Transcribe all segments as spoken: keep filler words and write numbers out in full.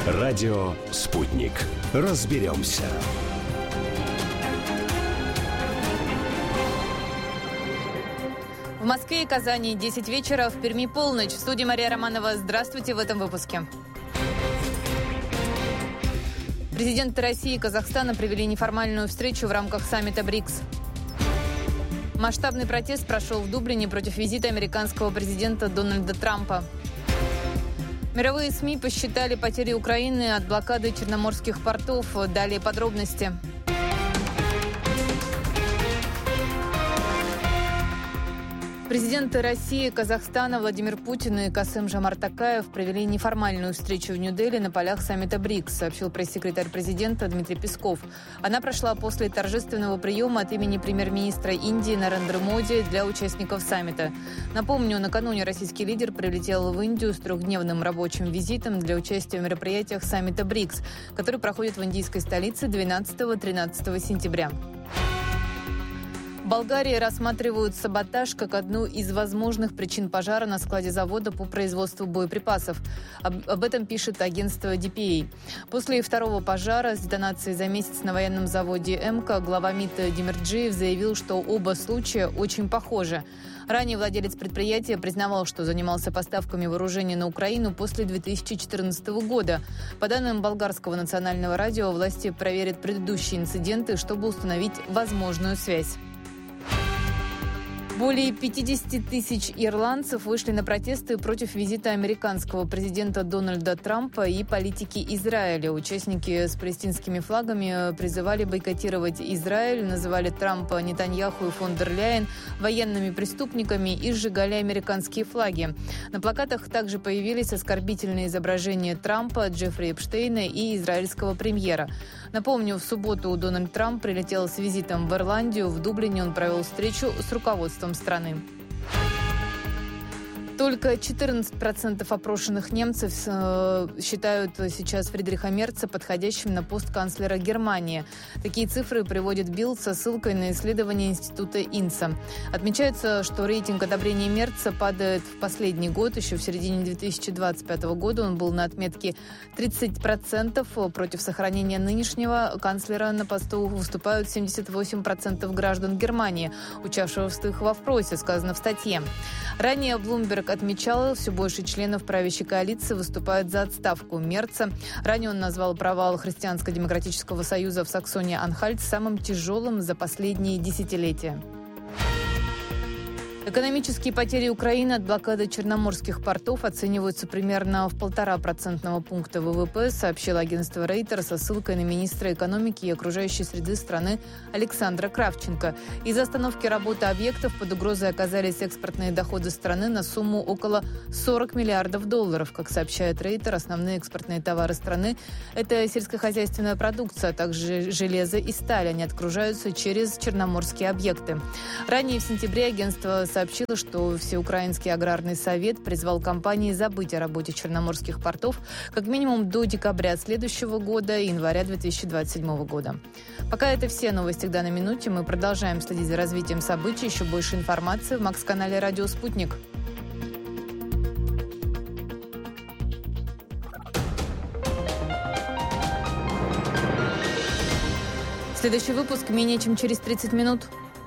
Радио «Спутник». Разберемся. В Москве и Казани десять вечера, в Перми полночь. В студии Мария Романова. Здравствуйте в этом выпуске. Президенты России и Казахстана провели неформальную встречу в рамках саммита БРИКС. Масштабный протест прошел в Дублине против визита американского президента Дональда Трампа. Мировые СМИ посчитали потери Украины от блокады черноморских портов. Далее подробности. Президенты России и Казахстана Владимир Путин и Касым-Жомарт Токаев провели неформальную встречу в Нью-Дели на полях саммита БРИКС, сообщил пресс-секретарь президента Дмитрий Песков. Она прошла после торжественного приема от имени премьер-министра Индии Нарендры Моди для участников саммита. Напомню, накануне российский лидер прилетел в Индию с трехдневным рабочим визитом для участия в мероприятиях саммита БРИКС, который проходит в индийской столице двенадцатого-тринадцатого сентября. В Болгарии рассматривают саботаж как одну из возможных причин пожара на складе завода по производству боеприпасов. Об, об этом пишет агентство ди пи эй. После второго пожара с детонацией за месяц на военном заводе «Эмка» глава МИДа Демирджиев заявил, что оба случая очень похожи. Ранее владелец предприятия признавал, что занимался поставками вооружений на Украину после две тысячи четырнадцатого года. По данным болгарского национального радио, власти проверят предыдущие инциденты, чтобы установить возможную связь. Более пятьдесят тысяч ирландцев вышли на протесты против визита американского президента Дональда Трампа и политики Израиля. Участники с палестинскими флагами призывали бойкотировать Израиль, называли Трампа, Нетаньяху и фон дер Ляйен военными преступниками и сжигали американские флаги. На плакатах также появились оскорбительные изображения Трампа, Джеффри Эпштейна и израильского премьера. Напомню, в субботу Дональд Трамп прилетел с визитом в Ирландию. В Дублине он провел встречу с руководством страны. Только четырнадцать процентов опрошенных немцев э, считают сейчас Фридриха Мерца подходящим на пост канцлера Германии. Такие цифры приводит Билд со ссылкой на исследование института Инса. Отмечается, что рейтинг одобрения Мерца падает в последний год. Еще в середине две тысячи двадцать пятого года он был на отметке тридцать процентов. Против сохранения нынешнего канцлера на посту выступают семьдесят восемь процентов граждан Германии, участвовавших во опросе, сказано в статье. Ранее Bloomberg отмечал, все больше членов правящей коалиции выступают за отставку Мерца. Ранее он назвал провал Христианско-демократического союза в Саксонии-Анхальт самым тяжелым за последние десятилетия. Экономические потери Украины от блокады черноморских портов оцениваются примерно в полтора процентного пункта вэ вэ пэ, сообщило агентство Рейтер со ссылкой на министра экономики и окружающей среды страны Александра Кравченко. Из-за остановки работы объектов под угрозой оказались экспортные доходы страны на сумму около сорок миллиардов долларов. Как сообщает Рейтер, основные экспортные товары страны – это сельскохозяйственная продукция, а также железо и сталь. Они отгружаются через черноморские объекты. Ранее в сентябре агентство сообщила, что Всеукраинский аграрный совет призвал компании забыть о работе черноморских портов как минимум до декабря следующего года и января две тысячи двадцать седьмого года. Пока это все новости к данной минуте. Мы продолжаем следить за развитием событий. Еще больше информации в Макс-канале «Радио Спутник». Следующий выпуск менее чем через тридцать минут.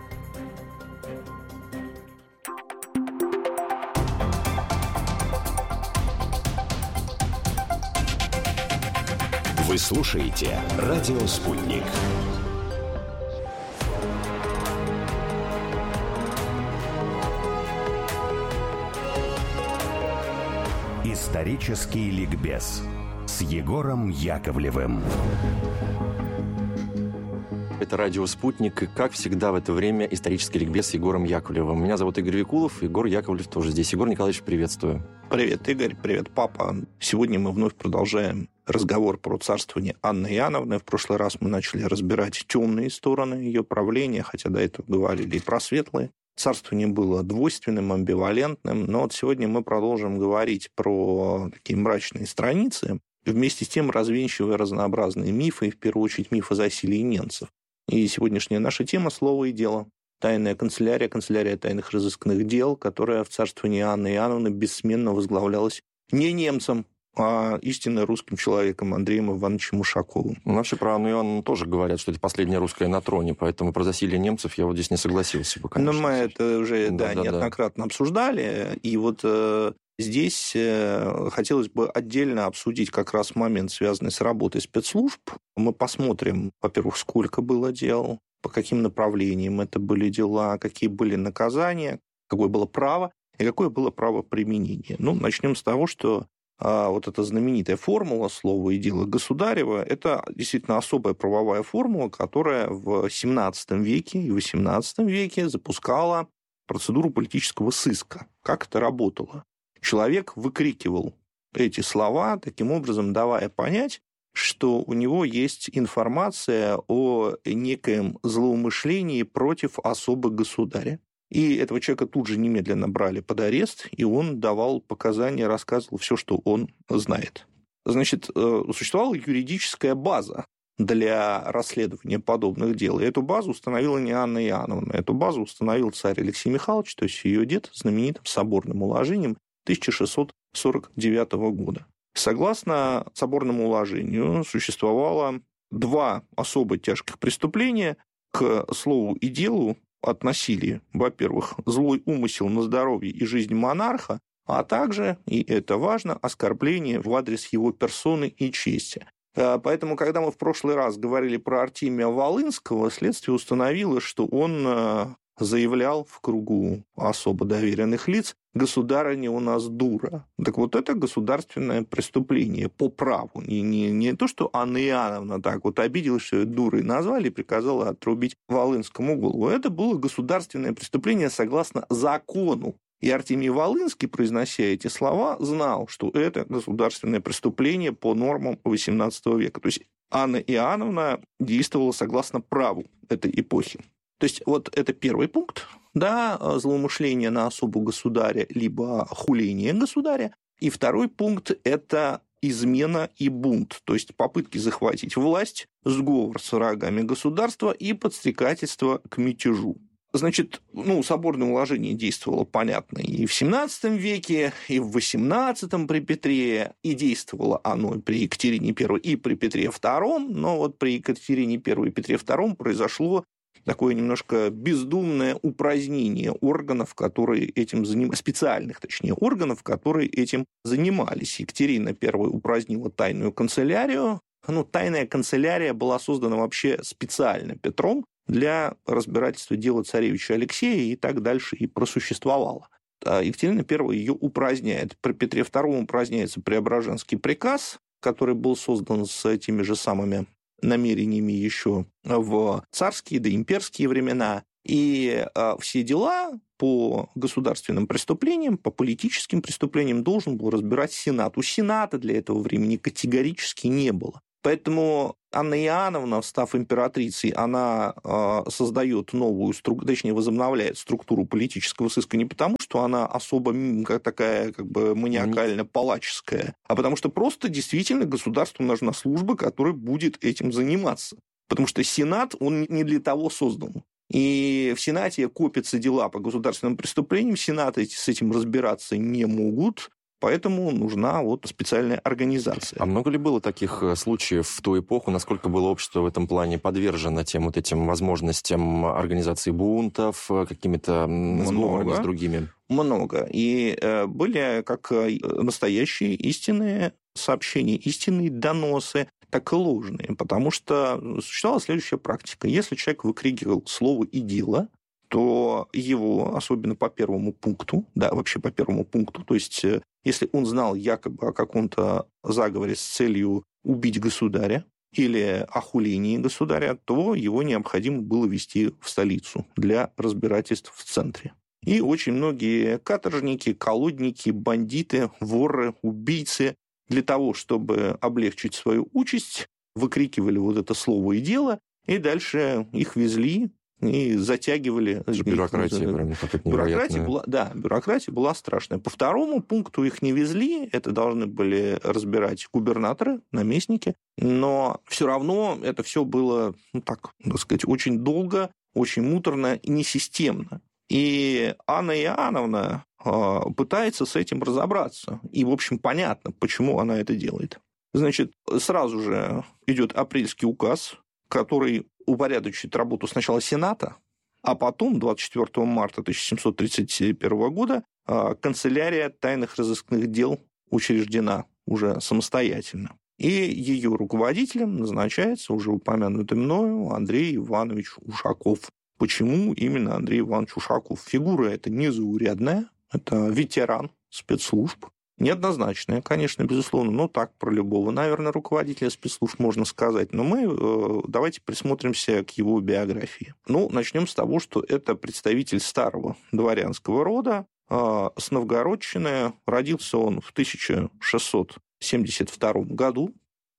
Вы слушаете «Радио Спутник». Исторический ликбез с Егором Яковлевым. Это «Радио Спутник», и, как всегда, в это время исторический ликбез с Егором Яковлевым. Меня зовут Игорь Викулов, Егор Яковлев тоже здесь. Егор Николаевич, приветствую. Привет, Игорь, привет, папа. Сегодня мы вновь продолжаем разговор про царствование Анны Иоанновны. В прошлый раз мы начали разбирать темные стороны ее правления, хотя до этого говорили и про светлые. Царствование было двойственным, амбивалентным, но вот сегодня мы продолжим говорить про такие мрачные страницы, вместе с тем развенчивая разнообразные мифы, в первую очередь миф о засилии ненцев. И сегодняшняя наша тема – слово и дело. Тайная канцелярия, канцелярия тайных разыскных дел, которая в царствовании Анны Иоанновны бессменно возглавлялась не немцем, а истинно русским человеком Андреем Ивановичем Ушаковым. Ну, вообще про Анну Иоанновну тоже говорят, что это последняя русская на троне, поэтому про засилие немцев я вот здесь не согласился бы, конечно. Но мы это уже да, да, неоднократно да. обсуждали, и вот э, здесь э, хотелось бы отдельно обсудить как раз момент, связанный с работой спецслужб. Мы посмотрим, во-первых, сколько было дел, по каким направлениям это были дела, какие были наказания, какое было право и какое было право применения. Ну, начнем с того, что а, вот эта знаменитая формула «слово и дело государева» – это действительно особая правовая формула, которая в семнадцатом веке и восемнадцатом веке запускала процедуру политического сыска. Как это работало? Человек выкрикивал эти слова, таким образом давая понять, что у него есть информация о некоем злоумышлении против особы государя. И этого человека тут же немедленно брали под арест, и он давал показания, рассказывал все, что он знает. Значит, существовала юридическая база для расследования подобных дел. И эту базу установила не Анна Иоанновна. Эту базу установил царь Алексей Михайлович, то есть ее дед, знаменитым соборным уложением тысяча шестьсот сорок девятого года. Согласно соборному уложению существовало два особо тяжких преступления. К слову и делу относили, во-первых, злой умысел на здоровье и жизнь монарха, а также, и это важно, оскорбление в адрес его персоны и чести. Поэтому, когда мы в прошлый раз говорили про Артемия Волынского, следствие установило, что он заявлял в кругу особо доверенных лиц: «Государыня у нас дура». Так вот, это государственное преступление по праву. Не, не, не то, что Анна Иоанновна так вот обиделась, что ее дурой назвали, и приказала отрубить Волынскому голову. Это было государственное преступление согласно закону. И Артемий Волынский, произнося эти слова, знал, что это государственное преступление по нормам восемнадцатого века. То есть Анна Иоанновна действовала согласно праву этой эпохи. То есть вот это первый пункт, да, злоумышление на особу государя, либо хуление государя. И второй пункт – это измена и бунт, то есть попытки захватить власть, сговор с врагами государства и подстрекательство к мятежу. Значит, ну, соборное уложение действовало, понятно, и в семнадцатом веке, и в восемнадцатом при Петре, и действовало оно при Екатерине Первой, и при Петре Втором, но вот при Екатерине Первой и Петре Втором произошло такое немножко бездумное упразднение органов, которые этим занимались, специальных, точнее, органов, которые этим занимались. Екатерина Первая упразднила тайную канцелярию. Ну, тайная канцелярия была создана вообще специально Петром для разбирательства дела царевича Алексея, и так дальше и просуществовала. Екатерина Первая ее упраздняет. При Петре Втором упраздняется Преображенский приказ, который был создан с этими же самыми намерениями еще в царские да имперские времена. И все дела по государственным преступлениям, по политическим преступлениям должен был разбирать Сенат. У Сената для этого времени категорически не было. Поэтому Анна Иоанновна, став императрицей, она э, создает новую структуру, точнее, возобновляет структуру политического сыска не потому, что она особо как такая как бы маниакально-палаческая, а потому что просто действительно государству нужна служба, которая будет этим заниматься. Потому что Сенат, он не для того создан. И в Сенате копятся дела по государственным преступлениям, Сенаты с этим разбираться не могут. Поэтому нужна вот специальная организация. А много ли было таких случаев в ту эпоху? Насколько было общество в этом плане подвержено тем вот этим возможностям организации бунтов, какими-то сговорами с другими? Много. И были как настоящие истинные сообщения, истинные доносы, так и ложные. Потому что существовала следующая практика. Если человек выкрикивал слово и дело, то его, особенно по первому пункту, да, вообще по первому пункту, то есть если он знал якобы о каком-то заговоре с целью убить государя или о хулении государя, то его необходимо было везти в столицу для разбирательств в центре. И очень многие каторжники, колодники, бандиты, воры, убийцы для того, чтобы облегчить свою участь, выкрикивали вот это слово и дело, и дальше их везли и затягивали. Бюрократия прям какая-то бюрократия была, да, бюрократия была страшная. По второму пункту их не везли, это должны были разбирать губернаторы, наместники, но все равно это все было, ну так, так сказать, очень долго, очень муторно и несистемно. И Анна Иоанновна, пытается с этим разобраться. И, в общем, понятно, почему она это делает. Значит, сразу же идет апрельский указ, который упорядочит работу сначала Сената, а потом, двадцать четвёртого марта тысяча семьсот тридцать первого года, канцелярия тайных разыскных дел учреждена уже самостоятельно. И ее руководителем назначается уже упомянутый мною Андрей Иванович Ушаков. Почему именно Андрей Иванович Ушаков? Фигура эта незаурядная, это ветеран спецслужб. Неоднозначная, конечно, безусловно, но так про любого, наверное, руководителя спецслужб можно сказать. Но мы э, давайте присмотримся к его биографии. Ну, начнем с того, что это представитель старого дворянского рода, э, с Новгородчины. Родился он в тысяча шестьсот семьдесят втором году.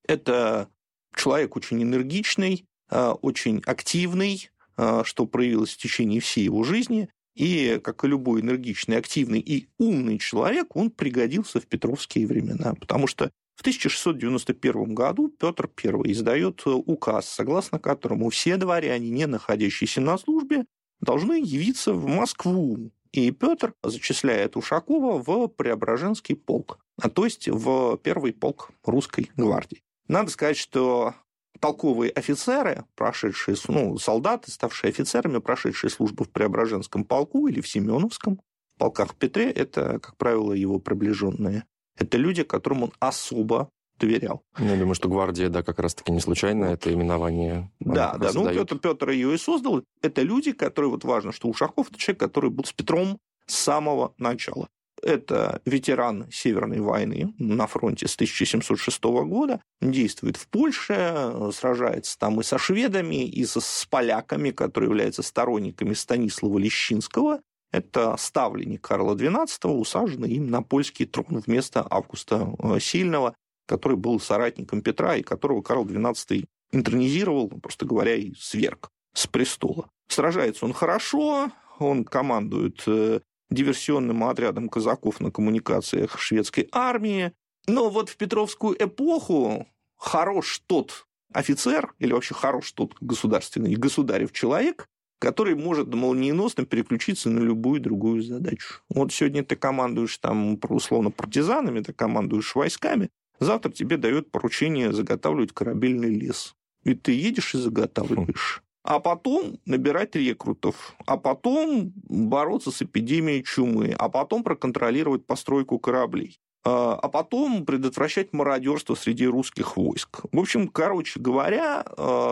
Это человек очень энергичный, э, очень активный, э, что проявилось в течение всей его жизни. И, как и любой энергичный, активный и умный человек, он пригодился в петровские времена. Потому что в тысяча шестьсот девяносто первом году Петр Первый издает указ, согласно которому все дворяне, не находящиеся на службе, должны явиться в Москву. И Петр зачисляет Ушакова в Преображенский полк, а то есть в первый полк русской гвардии. Надо сказать, что толковые офицеры, прошедшие, ну, солдаты, ставшие офицерами, прошедшие службу в Преображенском полку или в Семеновском полках Петре, это, как правило, его приближенные. Это люди, которым он особо доверял. Я думаю, что гвардия, да, как раз-таки не случайно это именование. Да, да, ну, Петр, Петр ее и создал. Это люди, которые, вот важно, что Ушаков – это человек, который был с Петром с самого начала. Это ветеран Северной войны на фронте с тысяча семьсот шестого года, действует в Польше, сражается там и со шведами, и со, с поляками, которые являются сторонниками Станислава Лещинского. Это ставленник Карла двенадцатого, усаженный им на польский трон вместо Августа Сильного, который был соратником Петра и которого Карл двенадцатый интронизировал, просто говоря, и сверг с престола. Сражается он хорошо, он командует диверсионным отрядом казаков на коммуникациях шведской армии. Но вот в Петровскую эпоху хорош тот офицер, или вообще хорош тот государственный государев человек, который может молниеносно переключиться на любую другую задачу. Вот сегодня ты командуешь там, условно, партизанами, ты командуешь войсками, завтра тебе дают поручение заготавливать корабельный лес. И ты едешь и заготавливаешь. А потом набирать рекрутов, а потом бороться с эпидемией чумы, а потом проконтролировать постройку кораблей, а потом предотвращать мародерство среди русских войск. В общем, короче говоря,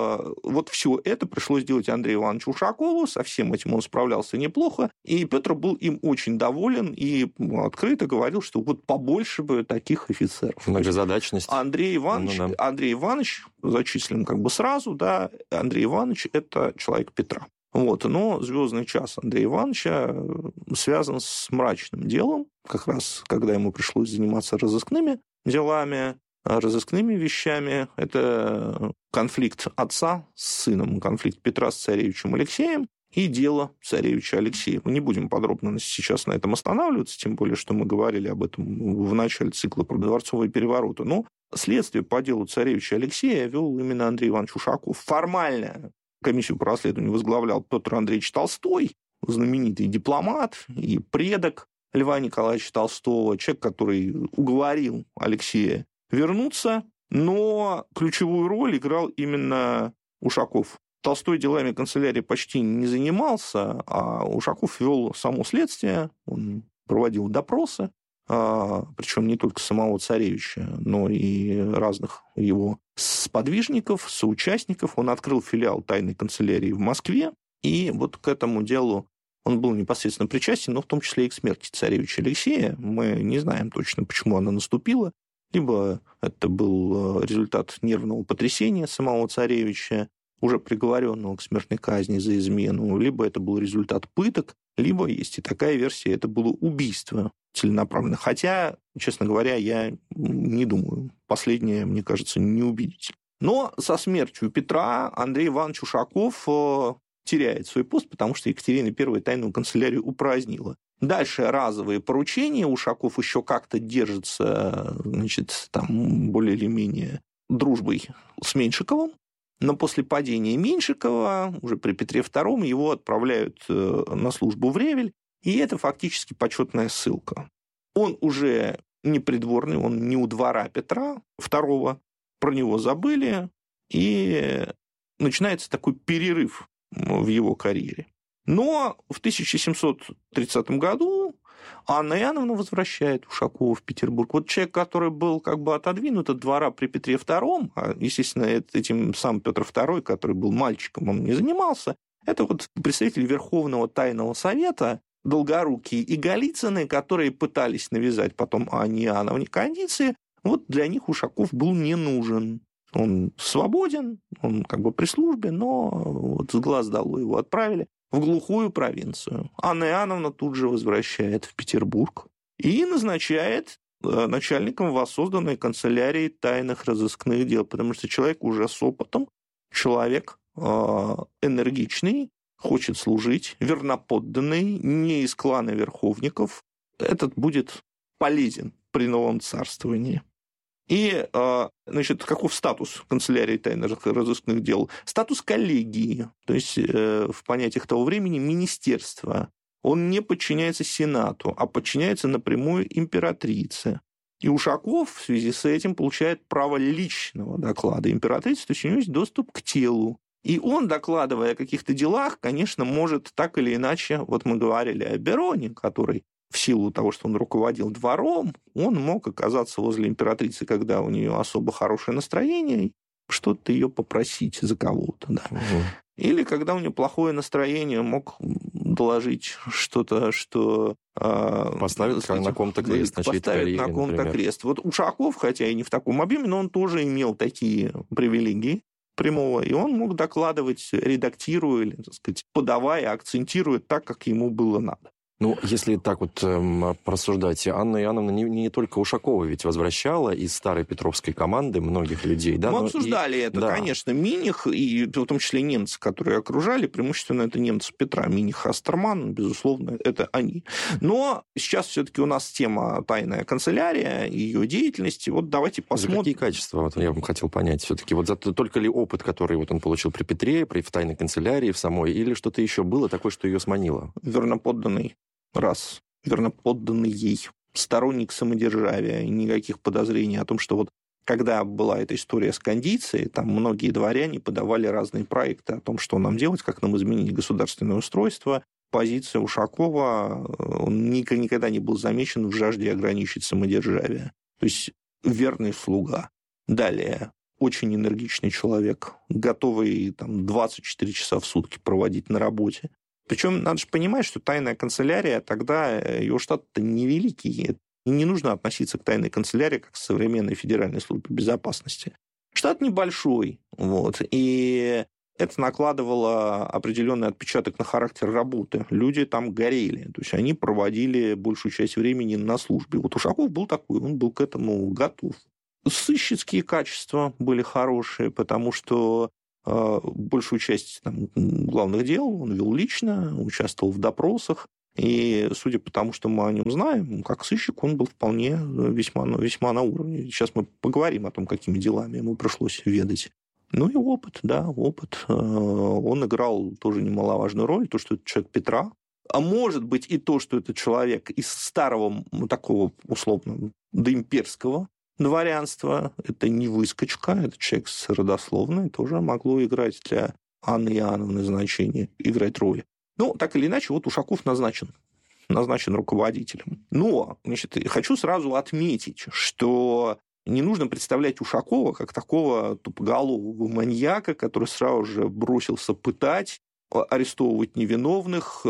вот все это пришлось делать Андрею Ивановичу Ушакову, со всем этим он справлялся неплохо, и Петр был им очень доволен и открыто говорил, что вот побольше бы таких офицеров. Многозадачность. Андрей Иванович, ну, да. Андрей Иванович зачислен как бы сразу, да, Андрей Иванович – это человек Петра. Вот, но звездный час Андрея Ивановича связан с мрачным делом, как раз когда ему пришлось заниматься разыскными делами, разыскными вещами. Это конфликт отца с сыном, конфликт Петра с царевичем Алексеем и дело царевича Алексея. Мы не будем подробно сейчас на этом останавливаться, тем более, что мы говорили об этом в начале цикла про дворцовые перевороты. Но следствие по делу царевича Алексея вел именно Андрей Иванович Ушаков. Формально комиссию по расследованию возглавлял Петр Андреевич Толстой, знаменитый дипломат и предок Льва Николаевича Толстого, человек, который уговорил Алексея вернуться, но ключевую роль играл именно Ушаков. Толстой делами канцелярии почти не занимался, а Ушаков вел само следствие, он проводил допросы, причем не только самого царевича, но и разных его сподвижников, соучастников. Он открыл филиал тайной канцелярии в Москве, и вот к этому делу он был непосредственно причастен, но в том числе и к смерти царевича Алексея. Мы не знаем точно, почему она наступила. Либо это был результат нервного потрясения самого царевича, уже приговоренного к смертной казни за измену, либо это был результат пыток, либо, есть и такая версия, это было убийство целенаправленно. Хотя, честно говоря, я не думаю. Последнее, мне кажется, неубедительно. Но со смертью Петра Андрей Иванович Ушаков теряет свой пост, потому что Екатерина Первая тайную канцелярию упразднила. Дальше разовые поручения. Ушаков еще как-то держится, значит, там более или менее дружбой с Меньшиковым. Но после падения Меньшикова, уже при Петре Втором, его отправляют на службу в Ревель. и это фактически почетная ссылка. Он уже не придворный, он не у двора Петра второго, про него забыли, и начинается такой перерыв в его карьере. Но в тысяча семьсот тридцатом году Анна Иоанновна возвращает Ушакова в Петербург. Вот человек, который был как бы отодвинут от двора при Петре втором, а, естественно, этим сам Петр второй, который был мальчиком, он не занимался, это вот представитель Верховного Тайного Совета, Долгорукие и Голицыны, которые пытались навязать потом Анне Иоанновне кондиции, вот для них Ушаков был не нужен. Он свободен, он как бы при службе, но вот с глаз долой его отправили в глухую провинцию. Анна Иоанновна тут же возвращает в Петербург и назначает начальником воссозданной канцелярии тайных разыскных дел, потому что человек уже с опытом, человек энергичный, хочет служить, верноподданный, не из клана верховников. Этот будет полезен при новом царствовании. И, значит, каков статус канцелярии тайных разыскных дел? Статус коллегии, то есть в понятиях того времени министерства. Он не подчиняется Сенату, а подчиняется напрямую императрице. И Ушаков в связи с этим получает право личного доклада императрицы, то есть у него есть доступ к телу. И он, докладывая о каких-то делах, конечно, может так или иначе, вот мы говорили о Бероне, который в силу того, что он руководил двором, он мог оказаться возле императрицы, когда у нее особо хорошее настроение, что-то ее попросить за кого-то. Да. Угу. Или когда у нее плохое настроение, мог доложить что-то, что... Поставить э, на ком-то крест, на чьей-то карьере, на ком-то крест. Вот Ушаков, хотя и не в таком объеме, но он тоже имел такие привилегии прямого, и он мог докладывать, редактируя, или, так сказать, подавая, акцентируя так, как ему было надо. Ну, если так вот эм, порассуждать, Анна Иоанновна не, не только Ушакова ведь возвращала из старой петровской команды многих людей. Да? Мы Но обсуждали и, это, да. Конечно. Миних, и в том числе немцы, которые окружали, преимущественно это немцы Петра. Миних, Астерман, безусловно, это они. Но сейчас все-таки у нас тема тайная канцелярия, ее деятельности. Вот давайте посмотрим. За какие качества, вот я бы хотел понять все-таки? Вот за только ли опыт, который вот он получил при Петре, при в тайной канцелярии, в самой, или что-то еще было такое, что ее сманило? Верноподданный. Раз, верноподданный ей, сторонник самодержавия, никаких подозрений о том, что вот когда была эта история с кондицией, там многие дворяне подавали разные проекты о том, что нам делать, как нам изменить государственное устройство. Позиция Ушакова, он никогда не был замечен в жажде ограничить самодержавие. То есть верный слуга. Далее, очень энергичный человек, готовый там, двадцать четыре часа в сутки проводить на работе. Причем надо же понимать, что тайная канцелярия тогда, ее штат-то невеликий, и не нужно относиться к тайной канцелярии как к современной федеральной службе безопасности. Штат небольшой, вот, и это накладывало определенный отпечаток на характер работы. Люди там горели, то есть они проводили большую часть времени на службе. Вот Ушаков был такой, он был к этому готов. Сыщицкие качества были хорошие, потому что большую часть там, главных дел он вел лично, участвовал в допросах. И судя по тому, что мы о нем знаем, как сыщик он был вполне весьма, весьма на уровне. Сейчас мы поговорим о том, какими делами ему пришлось ведать. Ну и опыт, да, опыт. Он играл тоже немаловажную роль. То, что это человек Петра. А может быть и то, что это человек из старого, такого условно, доимперского дворянство, это не выскочка, это человек с родословной, тоже могло играть для Анны Иоанновны значение, играть роль. Ну, так или иначе, вот Ушаков назначен, назначен руководителем. Но, значит, хочу сразу отметить, что не нужно представлять Ушакова как такого тупоголового маньяка, который сразу же бросился пытать, арестовывать невиновных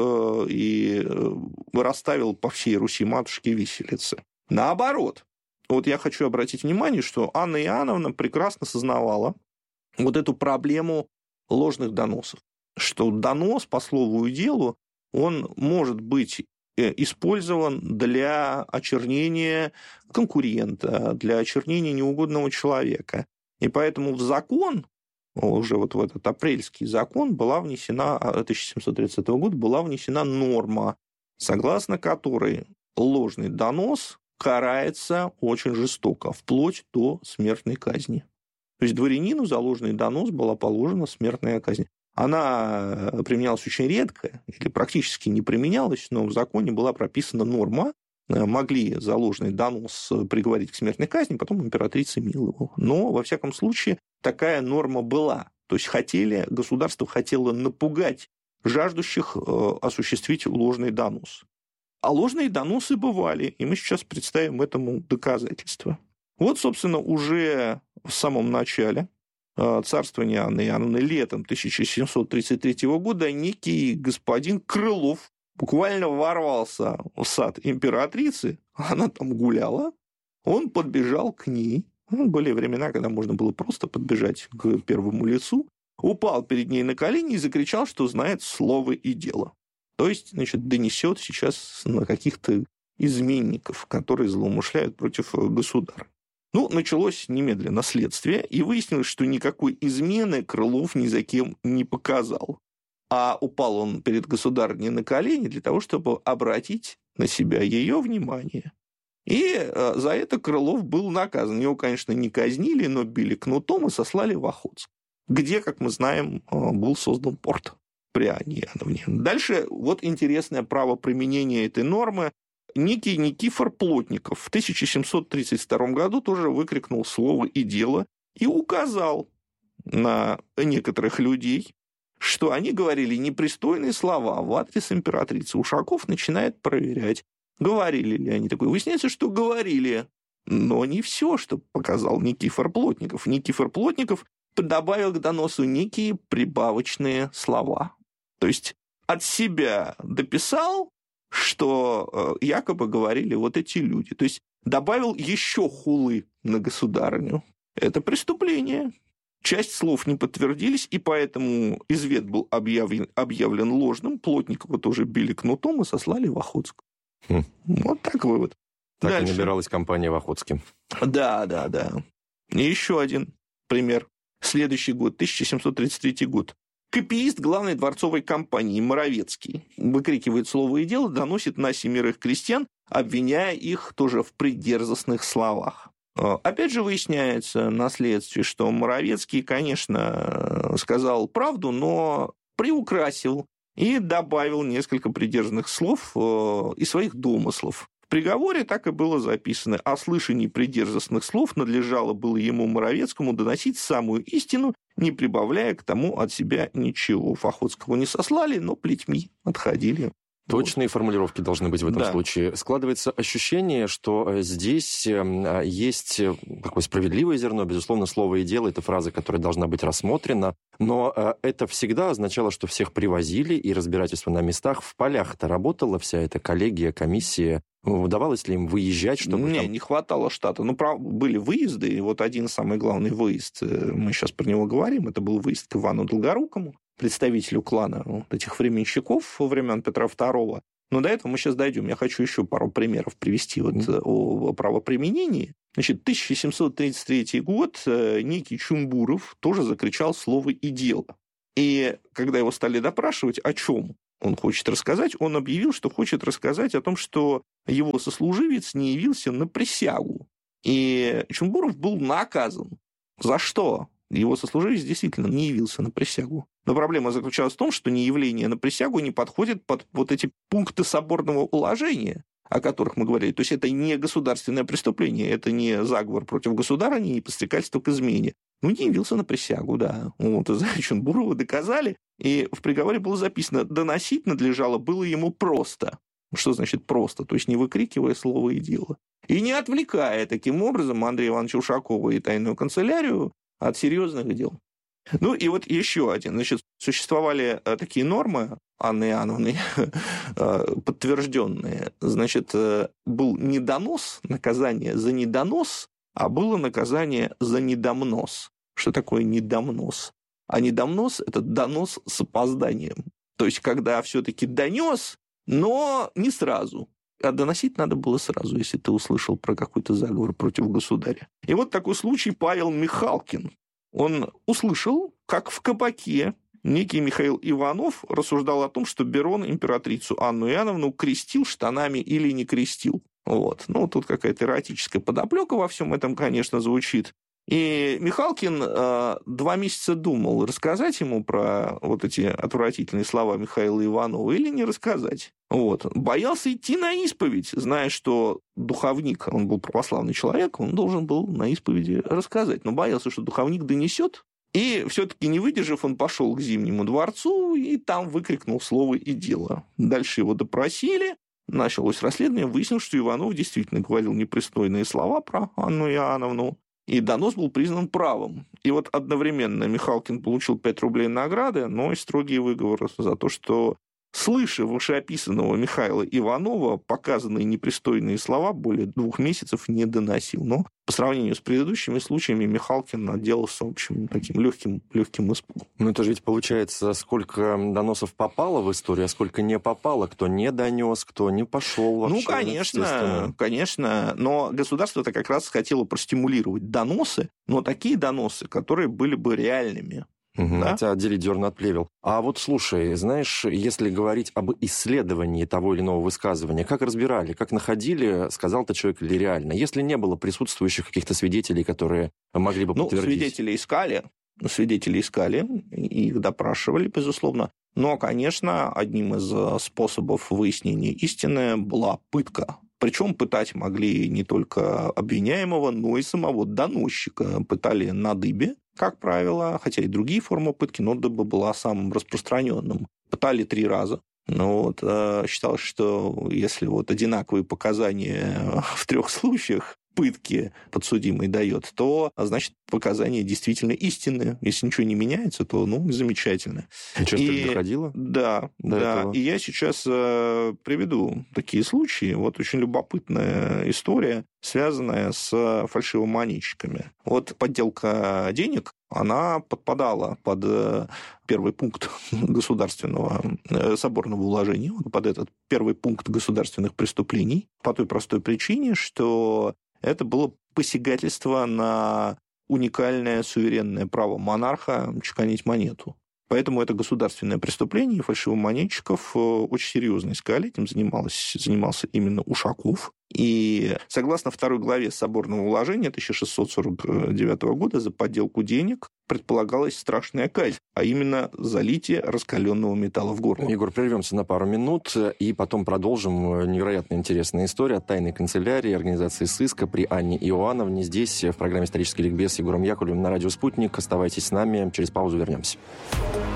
и расставил по всей Руси матушки виселицы. Наоборот. Вот я хочу обратить внимание, что Анна Иоанновна прекрасно сознавала вот эту проблему ложных доносов. Что донос по слову и делу, он может быть использован для очернения конкурента, для очернения неугодного человека. И поэтому в закон, уже вот в этот апрельский закон, была внесена, тысяча семьсот тридцатого года, была внесена норма, согласно которой ложный донос карается очень жестоко, вплоть до смертной казни. То есть дворянину за ложный донос была положена смертная казнь. Она применялась очень редко или практически не применялась, но в законе была прописана норма. Могли за ложный донос приговорить к смертной казни, потом императрица миловала. Но, во всяком случае, такая норма была. То есть хотели, государство хотело напугать жаждущих осуществить ложный донос. А ложные доносы бывали, и мы сейчас представим этому доказательства. Вот, собственно, уже в самом начале царствования Анны Иоанновны летом тысяча семьсот тридцать третьего года некий господин Крылов буквально ворвался в сад императрицы, она там гуляла, он подбежал к ней, ну, были времена, когда можно было просто подбежать к первому лицу, упал перед ней на колени и закричал, что знает слово и дело. То есть, значит, донесет сейчас на каких-то изменников, которые злоумышляют против государа. Ну, началось немедленно следствие, и выяснилось, что никакой измены Крылов ни за кем не показал. А упал он перед государыней на колени для того, чтобы обратить на себя ее внимание. И за это Крылов был наказан. Его, конечно, не казнили, но били кнутом и сослали в Охотск, где, как мы знаем, был создан порт при Анне Иоанновне. Дальше вот интересное правоприменение этой нормы. Некий Никифор Плотников в тысяча семьсот тридцать втором году тоже выкрикнул слово и дело и указал на некоторых людей, что они говорили непристойные слова в адрес императрицы. Ушаков начинает проверять, говорили ли они такое. Выясняется, что говорили, но не все, что показал Никифор Плотников. Никифор Плотников добавил к доносу некие прибавочные слова. То есть от себя дописал, что якобы говорили вот эти люди. То есть добавил еще хулы на государыню. Это преступление. Часть слов не подтвердились, и поэтому извет был объявлен, объявлен ложным. Плотникова тоже били кнутом и сослали в Охотск. Хм. Вот так вывод. Так Дальше. И набиралась компания в Охотске. Да, да, да. И еще один пример. Следующий год, тысяча семьсот тридцать третий год. Копиист главной дворцовой компании Моровецкий выкрикивает слово и дело, доносит на семерых крестьян, обвиняя их тоже в придерзостных словах. Опять же выясняется на следствии, что Моровецкий, конечно, сказал правду, но приукрасил и добавил несколько придержанных слов и своих домыслов. В приговоре так и было записано: о слышании придерзостных слов надлежало было ему, Моровецкому, доносить самую истину, не прибавляя к тому от себя ничего. Охотского не сослали, но плетьми отходили. Точные вот формулировки должны быть в этом да. случае. Складывается ощущение, что здесь есть такое справедливое зерно. Безусловно, слово и дело – это фраза, которая должна быть рассмотрена. Но это всегда означало, что всех привозили, и разбирательство на местах. В полях-то работала вся эта коллегия, комиссия. Удавалось ли им выезжать, чтобы... Не, там... не хватало штата. Ну, правда, были выезды, и вот один самый главный выезд, мы сейчас про него говорим, это был выезд к Ивану Долгорукому, представителю клана вот этих временщиков во времен Петра Второго. Но до этого мы сейчас дойдем. Я хочу еще пару примеров привести вот mm-hmm. о правоприменении. Значит, тысяча семьсот тридцать третий год, некий Чумбуров тоже закричал слово и дело. И когда его стали допрашивать, о чем он хочет рассказать, он объявил, что хочет рассказать о том, что его сослуживец не явился на присягу. И Чумбуров был наказан. За что? Его сослуживец действительно не явился на присягу. Но проблема заключалась в том, что неявление на присягу не подходит под вот эти пункты соборного уложения, о которых мы говорили. То есть это не государственное преступление, это не заговор против государыни, не подстрекательство к измене. Ну, не явился на присягу, да. Вот, за Чумбурова доказали, и в приговоре было записано: доносить надлежало было ему просто. Что значит просто? То есть не выкрикивая слово и дело. И не отвлекая таким образом Андрея Ивановича Ушакова и тайную канцелярию от серьезных дел. Ну и вот еще один. Значит, существовали такие нормы Анны Иоанновны, подтвержденные. Значит, был недонос, наказание за недонос, а было наказание за недомнос. Что такое недомнос? А недомнос – это донос с опозданием. То есть, когда все-таки донес, но не сразу. А доносить надо было сразу, если ты услышал про какой-то заговор против государя. И вот такой случай Павел Михалкин. Он услышал, как в кабаке некий Михаил Иванов рассуждал о том, что Берон императрицу Анну Иоанновну крестил штанами или не крестил. Вот. Ну, тут какая-то эротическая подоплека во всем этом, конечно, звучит. И Михалкин э, два месяца думал, рассказать ему про вот эти отвратительные слова Михаила Иванова или не рассказать. Вот. Боялся идти на исповедь, зная, что духовник, он был православный человек, он должен был на исповеди рассказать. Но боялся, что духовник донесет. И все-таки, не выдержав, он пошел к Зимнему дворцу и там выкрикнул слово и дело. Дальше его допросили. Началось расследование. Выяснилось, что Иванов действительно говорил непристойные слова про Анну Иоанновну. И донос был признан правым. И вот одновременно Михалкин получил пять рублей награды, но и строгие выговоры за то, что, слыша вышеописанного Михаила Иванова, показанные непристойные слова более двух месяцев не доносил. Но по сравнению с предыдущими случаями Михалкин отделался, в общем, таким легким, легким испугом. Ну, это же ведь получается, сколько доносов попало в историю, а сколько не попало, кто не донес, кто не пошел вообще. Ну, конечно, конечно. Но государство-то как раз хотело простимулировать доносы, но такие доносы, которые были бы реальными. Угу, да? Хотя отделить дерн от плевел. А вот слушай, знаешь, если говорить об исследовании того или иного высказывания, как разбирали, как находили, сказал ты человек или реально? Если не было присутствующих каких-то свидетелей, которые могли бы подтвердить? Ну, свидетелей искали, свидетелей искали, их допрашивали, безусловно. Но, конечно, одним из способов выяснения истины была пытка. Причем пытать могли не только обвиняемого, но и самого доносчика. Пытали на дыбе, как правило, хотя и другие формы пытки, но дыба была самым распространенным. Пытали три раза. Но вот, э, считалось, что если вот одинаковые показания в трех случаях пытки подсудимый дает, то, значит, показания действительно истинные. Если ничего не меняется, то, ну, замечательно. И часто и, доходило? Да, до да. этого? И я сейчас э, приведу такие случаи. Вот очень любопытная история, связанная с фальшивомонетчиками. Вот подделка денег, она подпадала под первый пункт государственного соборного уложения, под этот первый пункт государственных преступлений, по той простой причине, что это было посягательство на уникальное суверенное право монарха чеканить монету. Поэтому это государственное преступление, и фальшивомонетчиков очень серьезно искали. Этим занимался, занимался именно Ушаков. И согласно второй главе Соборного уложения тысяча шестьсот сорок девятого года за подделку денег предполагалась страшная казнь, а именно залитие раскаленного металла в горло. Егор, прервемся на пару минут и потом продолжим невероятно интересная история от тайной канцелярии организации сыска при Анне Иоанновне. Здесь в программе «Исторический ликбез» с Егором Яковлевым на радио «Спутник». Оставайтесь с нами, через паузу вернемся.